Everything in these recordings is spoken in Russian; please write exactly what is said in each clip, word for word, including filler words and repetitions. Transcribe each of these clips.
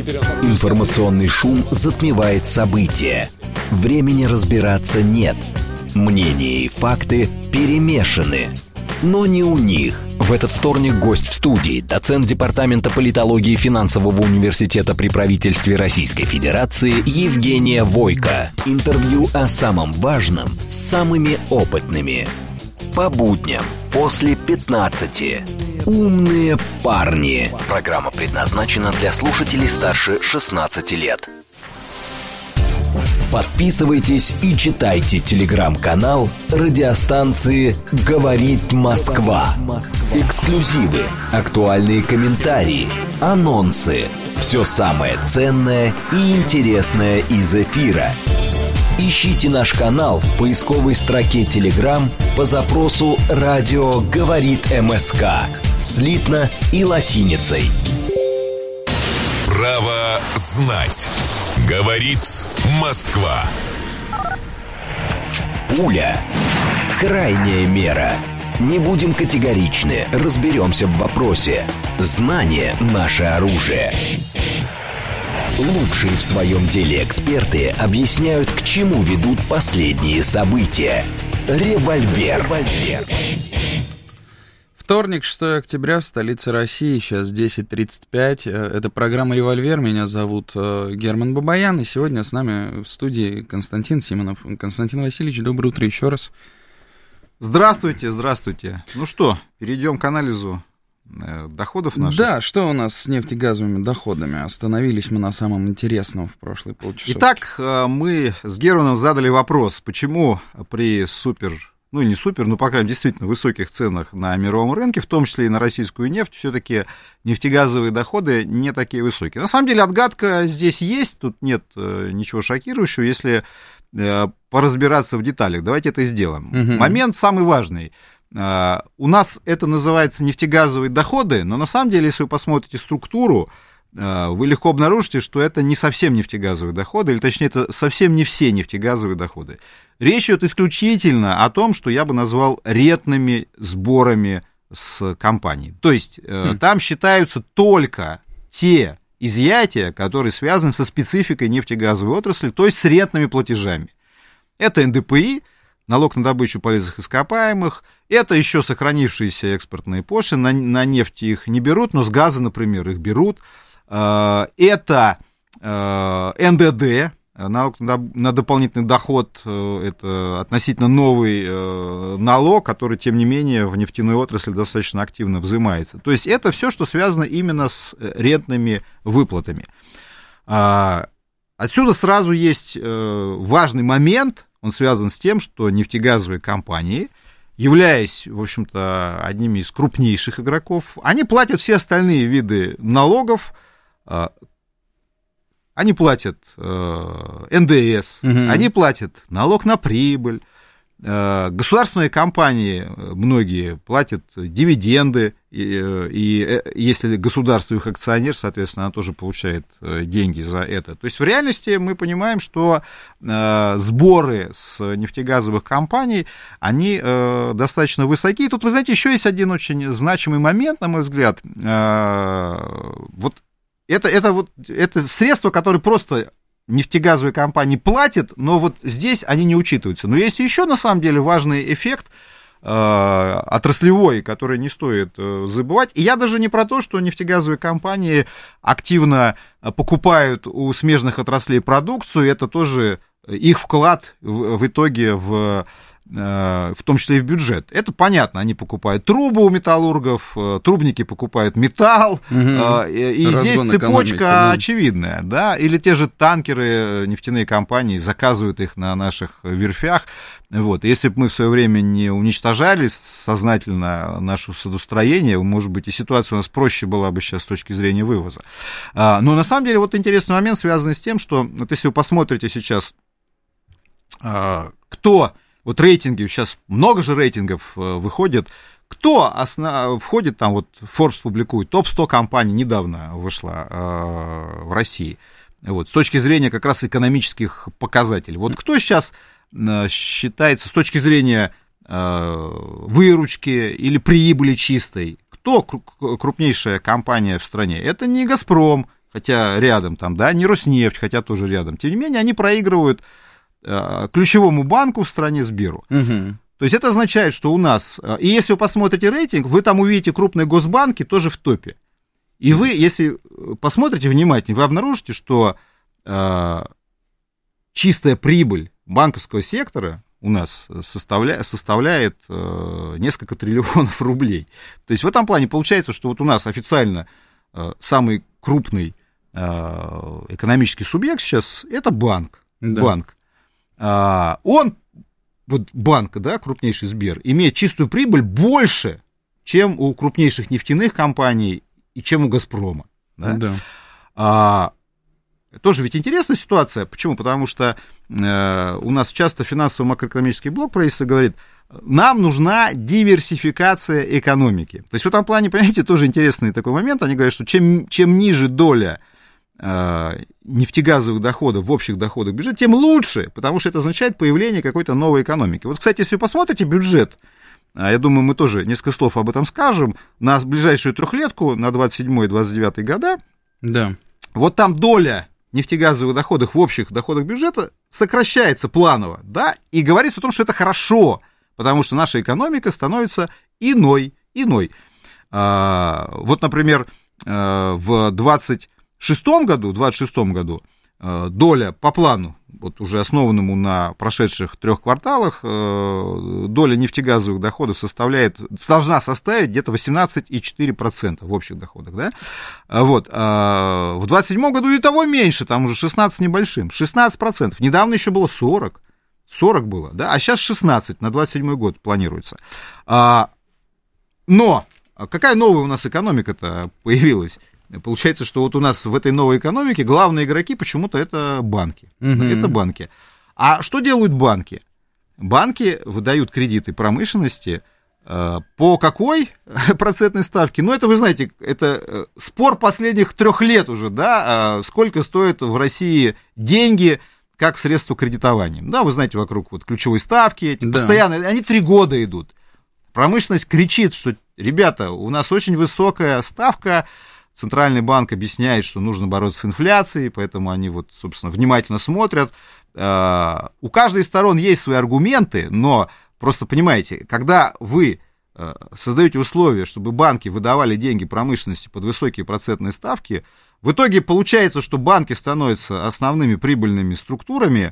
Информационный шум затмевает события. Времени разбираться нет. Мнения и факты перемешаны. Но не у них. В этот вторник гость в студии, доцент Департамента политологии Финансового университета при правительстве Российской Федерации Евгения Войко. Интервью о самом важном с самыми опытными. По будням после пятнадцати. «Умные парни». Программа предназначена для слушателей старше шестнадцати лет. Подписывайтесь и читайте телеграм-канал радиостанции «Говорит Москва». Эксклюзивы, актуальные комментарии, анонсы. Все самое ценное и интересное из эфира. Ищите наш канал в поисковой строке Telegram по запросу «Радио говорит МСК» слитно и латиницей. Право знать. Говорит Москва. Пуля. Крайняя мера. Не будем категоричны, разберемся в вопросе. Знание – наше оружие. Лучшие в своем деле эксперты объясняют, к чему ведут последние события. Револьвер. Револьвер. Вторник, шестого октября, в столице России, сейчас десять тридцать пять. Это программа «Револьвер». Меня зовут Герман Бабаян, и сегодня с нами в студии Константин Симонов. Константин Васильевич, доброе утро еще раз. Здравствуйте, здравствуйте. Ну что, перейдем к анализу доходов наших. Да, что у нас с нефтегазовыми доходами? Остановились мы на самом интересном в прошлые полчаса. Итак, мы с Германом задали вопрос, почему при супер... ну, не супер, но, по крайней мере, действительно высоких ценах на мировом рынке, в том числе и на российскую нефть, все-таки нефтегазовые доходы не такие высокие. На самом деле, отгадка здесь есть, тут нет ничего шокирующего, если поразбираться в деталях. Давайте это сделаем. Угу. Момент самый важный. У нас это называется нефтегазовые доходы, но на самом деле, если вы посмотрите структуру, вы легко обнаружите, что это не совсем нефтегазовые доходы, или точнее, это совсем не все нефтегазовые доходы. Речь идет исключительно о том, что я бы назвал рентными сборами с компаний. То есть mm. там считаются только те изъятия, которые связаны со спецификой нефтегазовой отрасли, то есть с рентными платежами. Это эн дэ пэ и, налог на добычу полезных ископаемых, это еще сохранившиеся экспортные пошлины, на, на нефть их не берут, но с газа, например, их берут. Это эн дэ дэ, налог на дополнительный доход, это относительно новый налог, который, тем не менее, в нефтяной отрасли достаточно активно взимается. То есть это все, что связано именно с рентными выплатами. Отсюда сразу есть важный момент, он связан с тем, что нефтегазовые компании, являясь, в общем-то, одними из крупнейших игроков, они платят все остальные виды налогов. Они платят эн дэ эс, угу. Они платят налог на прибыль, государственные компании, многие платят дивиденды, и, и если государство их акционер, соответственно, оно тоже получает деньги за это. То есть в реальности мы понимаем, что сборы с нефтегазовых компаний, они достаточно высоки. И тут, вы знаете, еще есть один очень значимый момент, на мой взгляд. Вот Это, это, вот, это средства, которые просто нефтегазовые компании платят, но вот здесь они не учитываются. Но есть еще, на самом деле, важный эффект э, отраслевой, который не стоит э, забывать. И я даже не про то, что нефтегазовые компании активно покупают у смежных отраслей продукцию, это тоже их вклад в, в итоге в... в том числе и в бюджет. Это понятно, они покупают трубы у металлургов, трубники покупают металл, угу. и Разгон здесь цепочка да. очевидная, да, или те же танкеры, нефтяные компании заказывают их на наших верфях, вот, если бы мы в свое время не уничтожали сознательно наше судостроение, может быть, и ситуация у нас проще была бы сейчас с точки зрения вывоза. Но на самом деле вот интересный момент, связанный с тем, что вот если вы посмотрите сейчас, кто... Вот рейтинги, сейчас много же рейтингов выходит. Кто основ... входит, там вот Forbes публикует, топ сто компаний недавно вышла э, в России. Вот, с точки зрения как раз экономических показателей. Вот кто сейчас э, считается с точки зрения э, выручки или прибыли чистой, кто крупнейшая компания в стране? Это не «Газпром», хотя рядом там, да, не Роснефть, хотя тоже рядом. Тем не менее, они проигрывают э, ключевому банку в стране Сберу. Угу. То есть это означает, что у нас... И если вы посмотрите рейтинг, вы там увидите крупные госбанки тоже в топе. И вы, если посмотрите внимательнее, вы обнаружите, что э, чистая прибыль банковского сектора у нас составля, составляет э, несколько триллионов рублей. То есть в этом плане получается, что вот у нас официально э, самый крупный э, экономический субъект сейчас — это банк. Да. Банк. А, он, вот банк, да, крупнейший Сбер, имеет чистую прибыль больше, чем у крупнейших нефтяных компаний и чем у «Газпрома». Да? Да. А, тоже ведь интересная ситуация. Почему? Потому что э, у нас часто финансово-макроэкономический блок правительства говорит, нам нужна диверсификация экономики. То есть в этом плане, понимаете, тоже интересный такой момент. Они говорят, что чем, чем ниже доля э, нефтегазовых доходов в общих доходах бюджета, тем лучше, потому что это означает появление какой-то новой экономики. Вот, кстати, если вы посмотрите бюджет, я думаю, мы тоже несколько слов об этом скажем, на ближайшую трехлетку, на двадцать седьмой - двадцать девятый года, да. Вот там доля нефтегазовых доходов в общих доходах бюджета сокращается планово, да, и говорится о том, что это хорошо, потому что наша экономика становится иной, иной. А, вот, например, в двадцать шестом году, двадцать шестом году доля по плану, вот уже основанному на прошедших трех кварталах, доля нефтегазовых доходов составляет, должна составить где-то восемнадцать целых четыре десятых процента в общих доходах, да? Вот. В двадцать седьмом году и того меньше, там уже шестнадцать небольшим, шестнадцать процентов. Недавно еще было сорок, сорок было, да, а сейчас шестнадцать на двадцать седьмой год планируется. Но какая новая у нас экономика-то появилась? Получается, что вот у нас в этой новой экономике главные игроки почему-то это банки. Uh-huh. Это банки. А что делают банки? Банки выдают кредиты промышленности э, по какой процентной ставке? Ну, это, вы знаете, это спор последних трех лет уже, да, сколько стоят в России деньги как средство кредитования. Да, вы знаете, вокруг вот ключевой ставки, эти да. постоянно, они три года идут. Промышленность кричит, что, ребята, у нас очень высокая ставка. Центральный банк объясняет, что нужно бороться с инфляцией, поэтому они вот, собственно, внимательно смотрят. У каждой из сторон есть свои аргументы, но просто понимаете, когда вы создаете условия, чтобы банки выдавали деньги промышленности под высокие процентные ставки, в итоге получается, что банки становятся основными прибыльными структурами,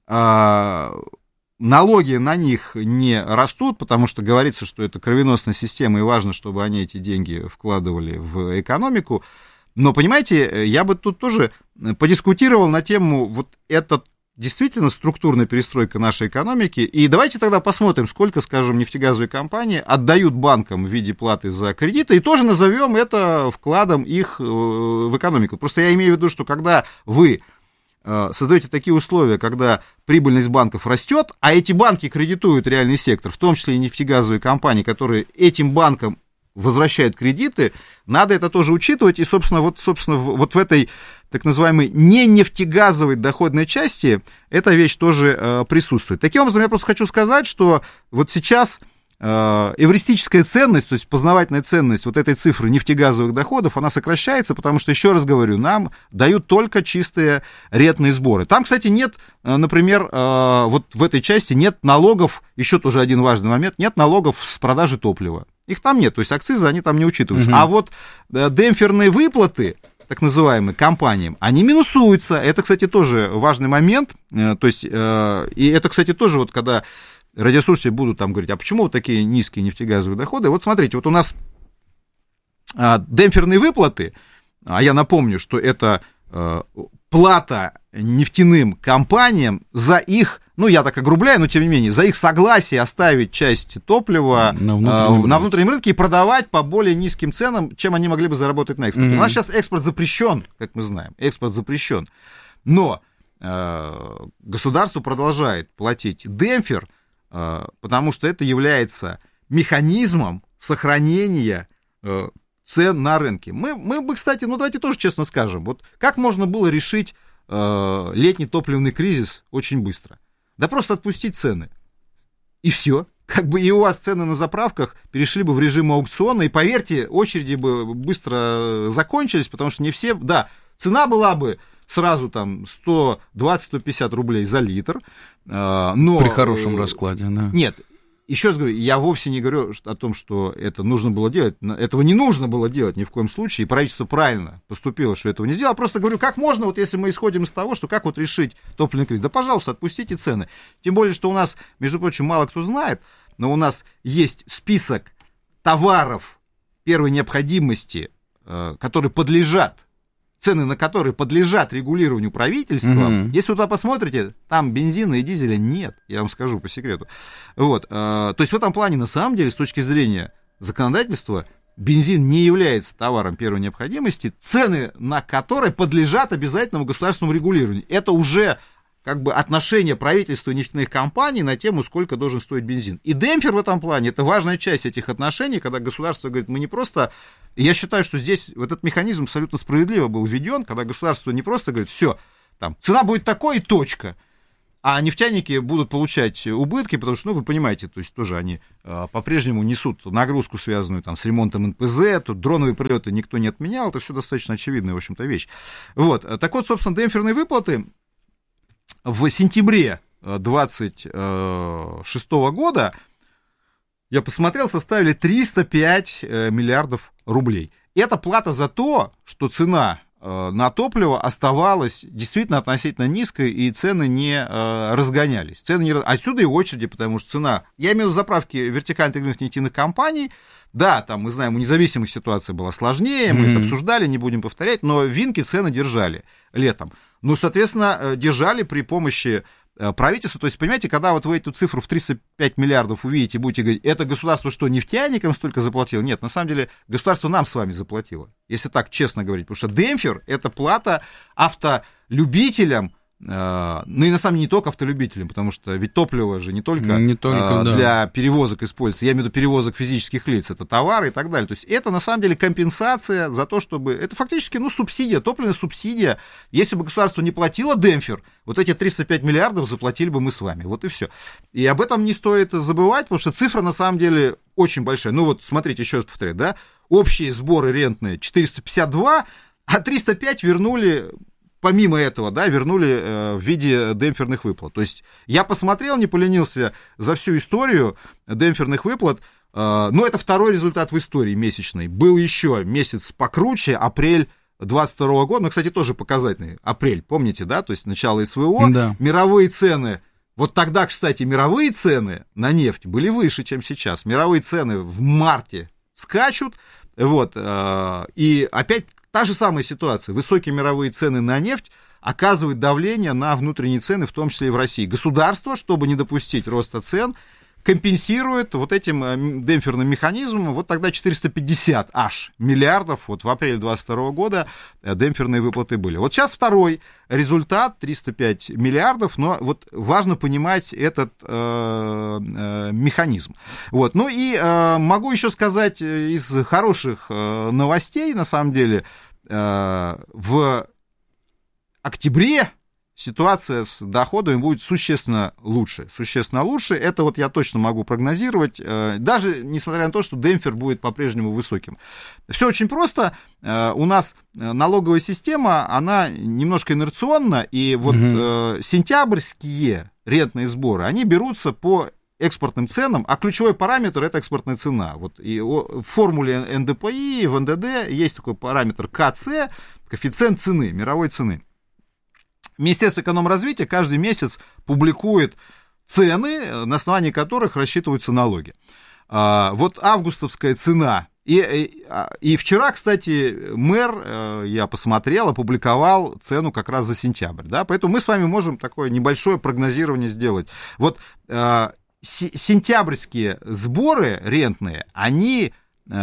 налоги на них не растут, потому что говорится, что это кровеносная система, и важно, чтобы они эти деньги вкладывали в экономику. Но, понимаете, я бы тут тоже подискутировал на тему, вот это действительно структурная перестройка нашей экономики. И давайте тогда посмотрим, сколько, скажем, нефтегазовые компании отдают банкам в виде платы за кредиты, и тоже назовем это вкладом их в экономику. Просто я имею в виду, что когда вы создаете такие условия, когда прибыльность банков растет, а эти банки кредитуют реальный сектор, в том числе и нефтегазовые компании, которые этим банкам возвращают кредиты, надо это тоже учитывать. И, собственно, вот, собственно, вот в этой так называемой не нефтегазовой доходной части эта вещь тоже э, присутствует. Таким образом, я просто хочу сказать, что вот сейчас эвристическая ценность, то есть познавательная ценность вот этой цифры нефтегазовых доходов, она сокращается, потому что, еще раз говорю, нам дают только чистые рентные сборы. Там, кстати, нет, например, вот в этой части нет налогов, еще тоже один важный момент, нет налогов с продажи топлива. Их там нет, то есть акцизы, они там не учитываются. Угу. А вот демпферные выплаты, так называемые, компаниям, они минусуются. Это, кстати, тоже важный момент. То есть, и это, кстати, тоже вот когда радиослушатели будут там говорить, а почему вот такие низкие нефтегазовые доходы? Вот смотрите, вот у нас а, демпферные выплаты, а я напомню, что это а, плата нефтяным компаниям за их, ну я так огрубляю, но тем не менее, за их согласие оставить часть топлива на внутреннем, а, на внутреннем рынке и продавать по более низким ценам, чем они могли бы заработать на экспорте. Mm-hmm. У нас сейчас экспорт запрещен, как мы знаем, экспорт запрещен, но а, государство продолжает платить демпфер, потому что это является механизмом сохранения цен на рынке. Мы, мы бы, кстати, ну давайте тоже честно скажем, вот как можно было решить летний топливный кризис очень быстро? Да просто отпустить цены. И все. как бы и у вас цены на заправках перешли бы в режим аукциона, и, поверьте, очереди бы быстро закончились, потому что не все, да, цена была бы сразу там сто двадцать - сто пятьдесят рублей за литр, но... При хорошем раскладе, да. Нет, еще раз говорю, я вовсе не говорю о том, что это нужно было делать, этого не нужно было делать ни в коем случае, и правительство правильно поступило, что этого не сделало, просто говорю, как можно, вот если мы исходим из того, что как вот решить топливный кризис, да, пожалуйста, отпустите цены, тем более, что у нас, между прочим, мало кто знает, но у нас есть список товаров первой необходимости, которые подлежат, цены на которые подлежат регулированию правительством. Mm-hmm. Если вы туда посмотрите, там бензина и дизеля нет, я вам скажу по секрету. Вот, то есть в этом плане, на самом деле, с точки зрения законодательства, бензин не является товаром первой необходимости, цены на которые подлежат обязательному государственному регулированию. Это уже как бы отношение правительства и нефтяных компаний на тему, сколько должен стоить бензин. И демпфер в этом плане — это важная часть этих отношений, когда государство говорит, мы не просто... Я считаю, что здесь вот этот механизм абсолютно справедливо был введен, когда государство не просто говорит, все, там, цена будет такой и точка, а нефтяники будут получать убытки, потому что, ну, вы понимаете, то есть тоже они э, по-прежнему несут нагрузку, связанную там с ремонтом эн пэ зэ, тут дроновые прилеты никто не отменял, это все достаточно очевидная, в общем-то, вещь. Вот, так вот, собственно, демпферные выплаты в сентябре двадцать шестого года, я посмотрел, составили триста пять миллиардов рублей. Это плата за то, что цена на топливо оставалась действительно относительно низкой, и цены не разгонялись. Цены не... Отсюда и очереди, потому что цена... Я имею в виду заправки вертикально интегрированных нефтяных компаний. Да, там, мы знаем, у независимых ситуация была сложнее, мы mm-hmm. это обсуждали, не будем повторять, но винки цены держали летом. Ну, соответственно, держали при помощи правительства. То есть, понимаете, когда вот вы эту цифру в триста пять миллиардов увидите, будете говорить, это государство что, нефтяникам столько заплатило? Нет, на самом деле, государство нам с вами заплатило, если так честно говорить. Потому что демпфер — это плата автолюбителям, ну и на самом деле не только автолюбителям, потому что ведь топливо же не только, не только а, да. для перевозок используется, я имею в виду перевозок физических лиц, это товары и так далее. То есть это на самом деле компенсация за то, чтобы... Это фактически, ну, субсидия, топливная субсидия. Если бы государство не платило демпфер, вот эти триста пять миллиардов заплатили бы мы с вами. Вот и все. И об этом не стоит забывать, потому что цифра на самом деле очень большая. Ну вот, смотрите, еще раз повторяю, да, общие сборы рентные четыреста пятьдесят два, а триста пять вернули... Помимо этого, да, вернули э, в виде демпферных выплат. То есть я посмотрел, не поленился за всю историю демпферных выплат, э, но это второй результат в истории месячный. Был еще месяц покруче, апрель двадцать второго года, ну, кстати, тоже показательный, апрель, помните, да, то есть начало эс вэ о, да. Мировые цены, вот тогда, кстати, мировые цены на нефть были выше, чем сейчас. Мировые цены в марте скачут, вот, э, и опять... Та же самая ситуация. Высокие мировые цены на нефть оказывают давление на внутренние цены, в том числе и в России. Государство, чтобы не допустить роста цен, компенсирует вот этим демпферным механизмом. Вот тогда четыреста пятьдесят аж миллиардов, вот в апреле двадцать второго года демпферные выплаты были. Вот сейчас второй результат, триста пять миллиардов, но вот важно понимать этот э, э, механизм. Вот. Ну и э, могу еще сказать из хороших э, новостей, на самом деле, э, в октябре ситуация с доходами будет существенно лучше. Существенно лучше. Это вот я точно могу прогнозировать, даже несмотря на то, что демпфер будет по-прежнему высоким. Все очень просто. У нас налоговая система, она немножко инерционна, и вот угу. сентябрьские рентные сборы, они берутся по экспортным ценам, а ключевой параметр — это экспортная цена. Вот и в формуле эн дэ пэ и, в эн дэ дэ есть такой параметр ка цэ, коэффициент цены, мировой цены. Министерство экономразвития каждый месяц публикует цены, на основании которых рассчитываются налоги. Вот августовская цена. И, и, и вчера, кстати, мэр, я посмотрел, опубликовал цену как раз за сентябрь. Да? Поэтому мы с вами можем такое небольшое прогнозирование сделать. Вот сентябрьские сборы рентные, они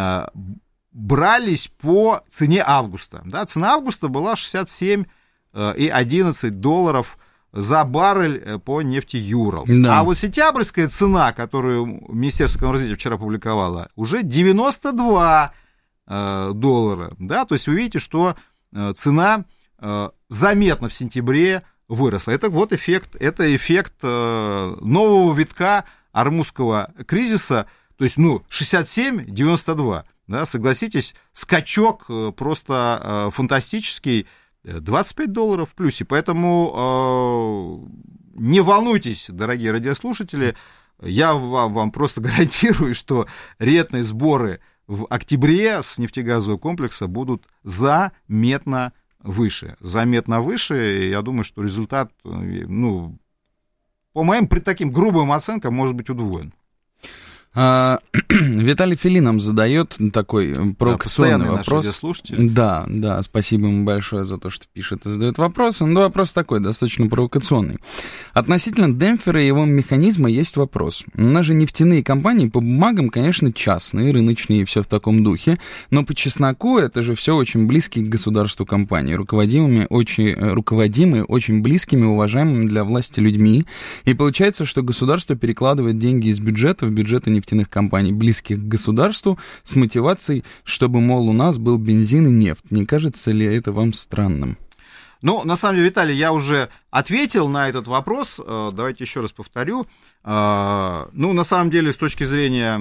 брались по цене августа. Да? Цена августа была шестьдесят семь и одиннадцать долларов за баррель по нефти Юралс. Да. А вот сентябрьская цена, которую Министерство экономразвития вчера публиковало, уже девяносто два доллара. Да? То есть вы видите, что цена заметно в сентябре выросла. Это вот эффект, это эффект нового витка Ормузского кризиса, то есть, ну, шестьдесят семь девяносто два, да, согласитесь, скачок просто фантастический, двадцать пять долларов в плюсе, поэтому э, не волнуйтесь, дорогие радиослушатели, я вам, вам просто гарантирую, что рентные сборы в октябре с нефтегазового комплекса будут заметно выше, заметно выше, и я думаю, что результат, ну, по моим при таким грубым оценкам, может быть удвоен. А, Виталий Филинов задает такой провокационный да, вопрос. Да, да, спасибо ему большое за то, что пишет и задает вопросы. Но вопрос такой, достаточно провокационный. Относительно демпфера и его механизма есть вопрос. У нас же нефтяные компании по бумагам, конечно, частные, рыночные и все в таком духе, но по чесноку это же все очень близкие к государству компании, руководимыми очень, руководимые очень близкими, уважаемыми для власти людьми. И получается, что государство перекладывает деньги из бюджета в бюджеты нефтяных компаний, близких к государству, с мотивацией, чтобы, мол, у нас был бензин и нефть. Не кажется ли это вам странным? Ну, на самом деле, Виталий, я уже ответил на этот вопрос. Давайте еще раз повторю. Ну, на самом деле, с точки зрения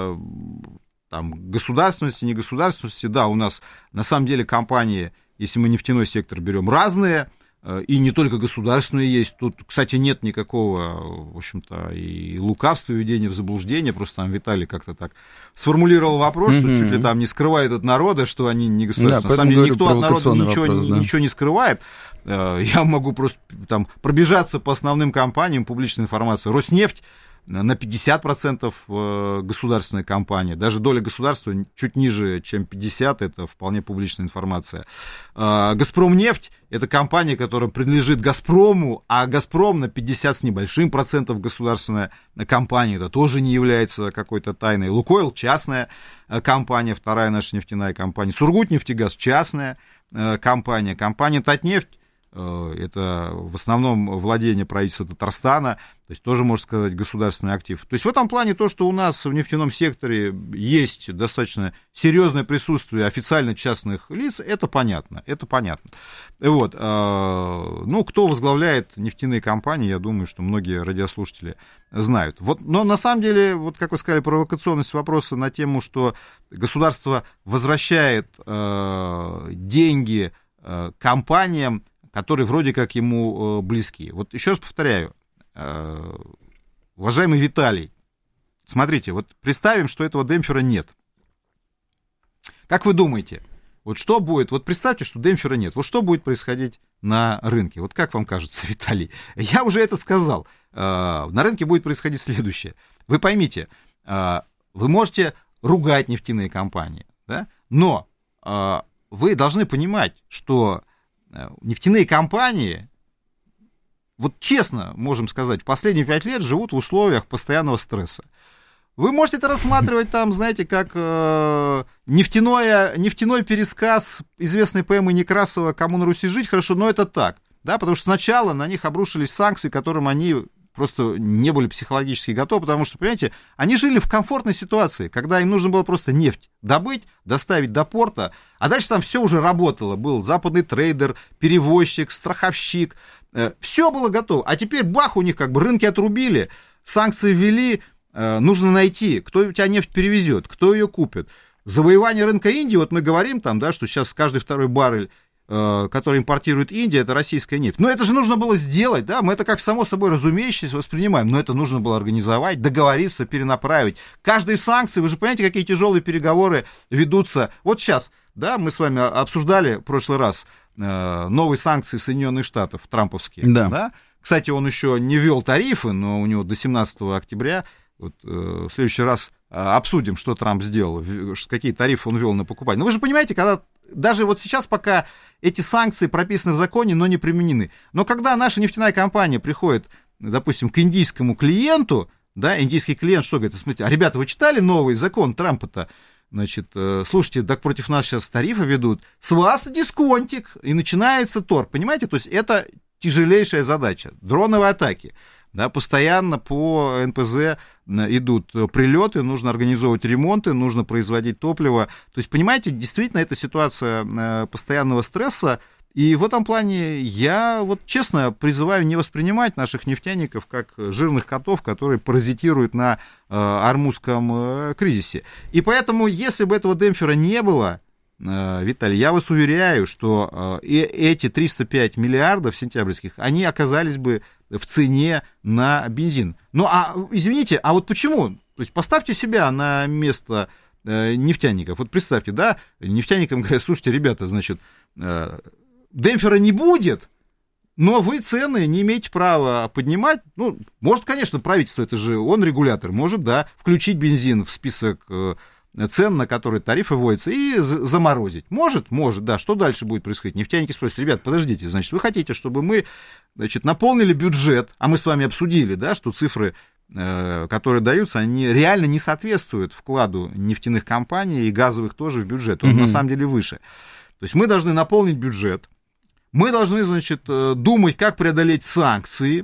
там, государственности, негосударственности, да, у нас на самом деле компании, если мы нефтяной сектор берем, разные. И не только государственные есть. Тут, кстати, нет никакого, в общем-то, и лукавства, и введения в заблуждение. Просто там Виталий как-то так сформулировал вопрос, mm-hmm. что чуть ли там не скрывает от народа, что они не государственные. Да, на самом деле никто от народа ничего, вопрос, да. ничего не скрывает. Я могу просто там пробежаться по основным компаниям публичной информации. Роснефть на пятьдесят процентов государственная компания, даже доля государства чуть ниже, чем пятьдесят процентов, это вполне публичная информация. Газпромнефть — это компания, которая принадлежит Газпрому, а Газпром на пятьдесят с небольшим процентов государственная компания, это тоже не является какой-то тайной. Лукойл — частная компания, вторая наша нефтяная компания. Сургутнефтегаз — частная компания. Компания Татнефть — это в основном владение правительства Татарстана, то есть тоже, можно сказать, государственный актив. То есть в этом плане то, что у нас в нефтяном секторе есть достаточно серьезное присутствие официально частных лиц, это понятно, это понятно. Вот. Ну, кто возглавляет нефтяные компании, я думаю, что многие радиослушатели знают. Вот, но на самом деле, вот как вы сказали, провокационность вопроса на тему, что государство возвращает деньги компаниям, которые вроде как ему близки. Вот еще раз повторяю, уважаемый Виталий, смотрите, вот представим, что этого демпфера нет. Как вы думаете, вот что будет, вот представьте, что демпфера нет, вот что будет происходить на рынке? Вот как вам кажется, Виталий? Я уже это сказал. На рынке будет происходить следующее. Вы поймите, вы можете ругать нефтяные компании, да? Но вы должны понимать, что нефтяные компании, вот честно можем сказать, последние пять лет живут в условиях постоянного стресса. Вы можете это рассматривать там, знаете, как э, нефтяное, нефтяной пересказ известной поэмы Некрасова «Кому на Руси жить хорошо», но это так, да, потому что сначала на них обрушились санкции, к которым они просто не были психологически готовы, потому что, понимаете, они жили в комфортной ситуации, когда им нужно было просто нефть добыть, доставить до порта, а дальше там все уже работало. Был западный трейдер, перевозчик, страховщик, все было готово. А теперь бах, у них как бы рынки отрубили, санкции ввели, нужно найти, кто у тебя нефть перевезет, кто ее купит. Завоевание рынка Индии, вот мы говорим там, да, что сейчас каждый второй баррель, который импортирует Индия, это российская нефть. Но это же нужно было сделать, да, мы это как само собой разумеющееся воспринимаем, но это нужно было организовать, договориться, перенаправить. Каждые санкции, вы же понимаете, какие тяжелые переговоры ведутся. Вот сейчас, да, мы с вами обсуждали в прошлый раз новые санкции Соединенных Штатов, трамповские. Да. Да? Кстати, он еще не ввел тарифы, но у него до семнадцатого октября, вот, в следующий раз обсудим, что Трамп сделал, какие тарифы он ввел на покупание. Но вы же понимаете, когда даже вот сейчас пока эти санкции прописаны в законе, но не применены. Но когда наша нефтяная компания приходит, допустим, к индийскому клиенту, да, индийский клиент что говорит? Смотрите, а ребята, вы читали новый закон Трампа-то? Значит, слушайте, так против нас сейчас тарифы ведут, с вас дисконтик, и начинается торг, понимаете? То есть это тяжелейшая задача, дроновые атаки. Да, постоянно по эн пэ зэ идут прилеты, нужно организовывать ремонты, нужно производить топливо. То есть, понимаете, действительно, это ситуация постоянного стресса, И в этом плане я вот честно призываю не воспринимать наших нефтяников как жирных котов, которые паразитируют на э, Ормузском э, кризисе. И поэтому, если бы этого демпфера не было, э, Виталий, я вас уверяю, что э, эти триста пять миллиардов сентябрьских, они оказались бы в цене на бензин. Ну, а, извините, а вот почему? То есть поставьте себя на место э, нефтяников. Вот представьте, да, нефтяникам говорят, слушайте, ребята, значит... Э, демпфера не будет, но вы цены не имеете права поднимать. Ну, может, конечно, правительство, это же он регулятор, может, да, включить бензин в список цен, на которые тарифы вводятся, и заморозить. Может, может, да. Что дальше будет происходить? Нефтяники спросят, ребят, подождите, значит, вы хотите, чтобы мы, значит, наполнили бюджет, а мы с вами обсудили, да, что цифры, которые даются, они реально не соответствуют вкладу нефтяных компаний и газовых тоже в бюджет. Он mm-hmm. на самом деле выше. То есть мы должны наполнить бюджет, мы должны, значит, думать, как преодолеть санкции,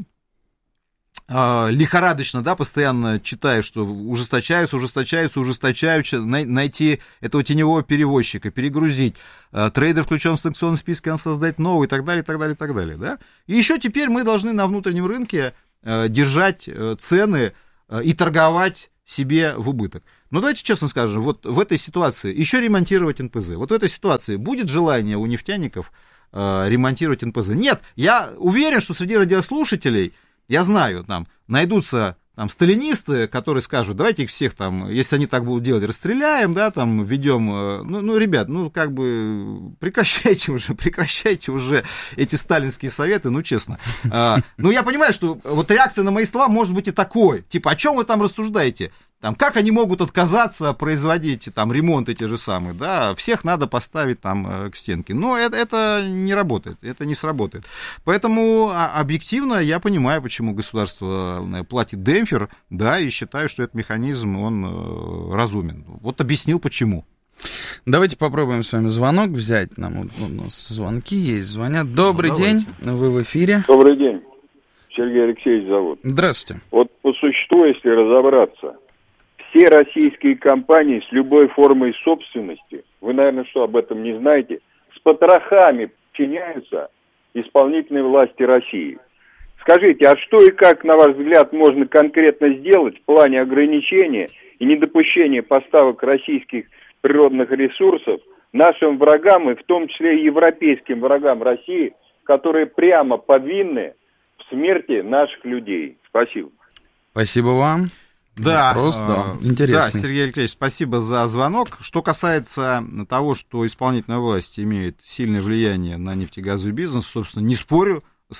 лихорадочно, да, постоянно читая, что ужесточаются, ужесточаются, ужесточаются, найти этого теневого перевозчика, перегрузить, трейдер включен в санкционный список, он создать новый, и так далее, и так далее, и так далее, да. И еще теперь мы должны на внутреннем рынке держать цены и торговать себе в убыток. Но давайте честно скажем, вот в этой ситуации еще ремонтировать эн пэ зэ. Вот в этой ситуации будет желание у нефтяников э, ремонтировать эн пэ зэ? Нет, я уверен, что среди радиослушателей, я знаю, там найдутся там сталинисты, которые скажут, давайте их всех там, если они так будут делать, расстреляем, да, там, введем, ну, ну, ребят, ну, как бы, прекращайте уже, прекращайте уже эти сталинские советы, ну, честно. А, ну, я понимаю, что вот реакция на мои слова может быть и такой, типа, о чем вы там рассуждаете? Там, как они могут отказаться производить там ремонт эти же самые, да, всех надо поставить там к стенке. Но это, это не работает, это не сработает. Поэтому объективно я понимаю, почему государство платит демпфер, да, и считаю, что этот механизм, он разумен. Вот объяснил, почему. Давайте попробуем с вами звонок взять. Нам вот, у нас звонки есть, звонят. Добрый ну, день, вы в эфире. Добрый день, Сергей Алексеевич зовут. Здравствуйте. Вот по существу, если разобраться, все российские компании с любой формой собственности, вы, наверное, что об этом не знаете, с потрохами подчиняются исполнительной власти России. Скажите, а что и как, на ваш взгляд, можно конкретно сделать в плане ограничения и недопущения поставок российских природных ресурсов нашим врагам, и в том числе и европейским врагам России, которые прямо повинны в смерти наших людей? Спасибо. Спасибо вам. Да, Вопрос, да, интересный. Да, Сергей Алексеевич, спасибо за звонок. Что касается того, что исполнительная власть имеет сильное влияние на нефтегазовый бизнес, собственно, не спорю с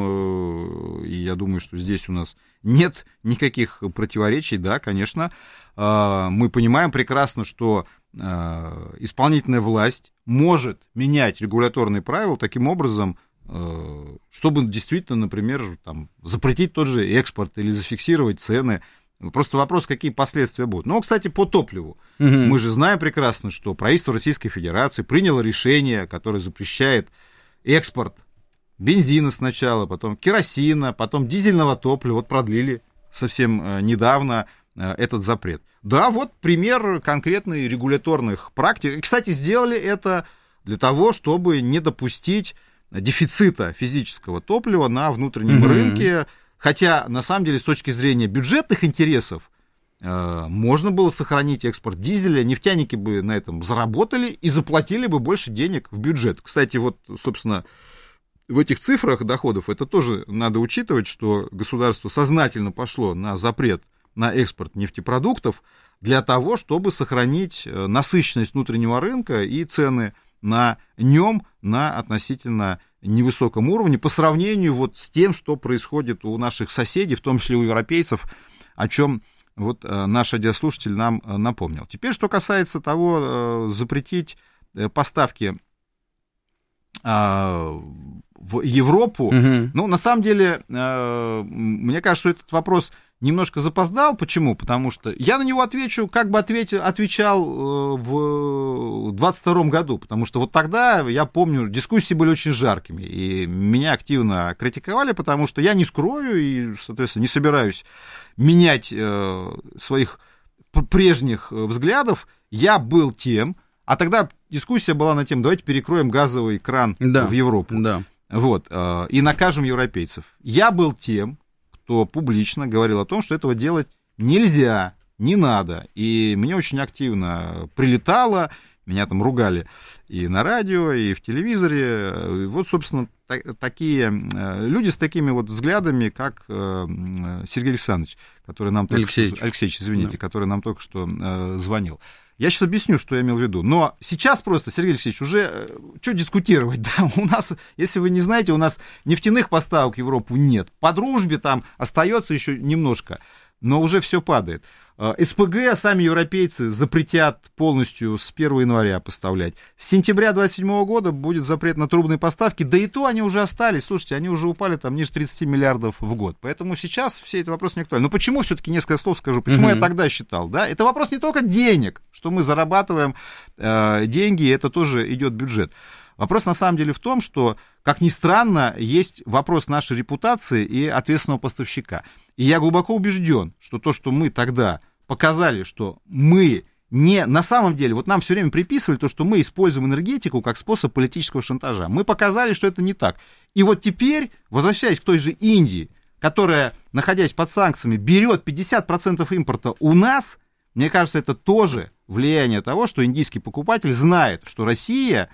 этим, и я думаю, что здесь у нас нет никаких противоречий, да, конечно. Мы понимаем прекрасно, что исполнительная власть может менять регуляторные правила таким образом, чтобы действительно, например, там, запретить тот же экспорт или зафиксировать цены. Просто вопрос, какие последствия будут. Но, кстати, по топливу. Угу. Мы же знаем прекрасно, что правительство Российской Федерации приняло решение, которое запрещает экспорт бензина сначала, потом керосина, потом дизельного топлива. Вот продлили совсем недавно этот запрет. Да, вот пример конкретных регуляторных практик. И, кстати, сделали это для того, чтобы не допустить дефицита физического топлива на внутреннем угу. рынке. Хотя, на самом деле, с точки зрения бюджетных интересов, э, можно было сохранить экспорт дизеля, нефтяники бы на этом заработали и заплатили бы больше денег в бюджет. Кстати, вот, собственно, в этих цифрах доходов это тоже надо учитывать, что государство сознательно пошло на запрет на экспорт нефтепродуктов для того, чтобы сохранить насыщенность внутреннего рынка и цены на нем на относительно невысоком уровне по сравнению вот с тем, что происходит у наших соседей, в том числе у европейцев, о чем вот наш радиослушатель нам напомнил. Теперь, что касается того, запретить поставки в Европу, угу. ну, на самом деле, мне кажется, что этот вопрос немножко запоздал. Почему? Потому что я на него отвечу, как бы ответил, отвечал в двадцать втором году, потому что вот тогда, я помню, дискуссии были очень жаркими, и меня активно критиковали, потому что я не скрою и, соответственно, не собираюсь менять своих прежних взглядов. Я был тем, А тогда дискуссия была на тему, давайте перекроем газовый кран да, в Европу. Да. Вот, и накажем европейцев. Я был тем, кто публично говорил о том, что этого делать нельзя, не надо. И мне очень активно прилетало, меня там ругали и на радио, и в телевизоре. Вот, собственно, та- такие люди с такими вот взглядами, как Сергей Александрович, который нам только Алексеевич. что, Алексеевич, извините, да. который нам только что э, звонил. Я сейчас объясню, что я имел в виду. Но сейчас просто, Сергей Алексеевич, уже э, что дискутировать? Да? У нас, если вы не знаете, у нас нефтяных поставок в Европу нет. По дружбе там остается еще немножко, но уже все падает. СПГ сами европейцы запретят полностью с первого января поставлять. С сентября двадцать седьмого года будет запрет на трубные поставки, да и то они уже остались. Слушайте, они уже упали там ниже тридцать миллиардов в год. Поэтому сейчас все эти вопросы не актуальны. Но почему все-таки несколько слов скажу? Почему mm-hmm. я тогда считал? Да? Это вопрос не только денег, что мы зарабатываем э, деньги, это тоже идет бюджет. Вопрос на самом деле в том, что, как ни странно, есть вопрос нашей репутации и ответственного поставщика. И я глубоко убежден, что то, что мы тогда показали, что мы не на самом деле, вот нам все время приписывали то, что мы используем энергетику как способ политического шантажа. Мы показали, что это не так. И вот теперь, возвращаясь к той же Индии, которая, находясь под санкциями, берет пятьдесят процентов импорта у нас, мне кажется, это тоже влияние того, что индийский покупатель знает, что Россия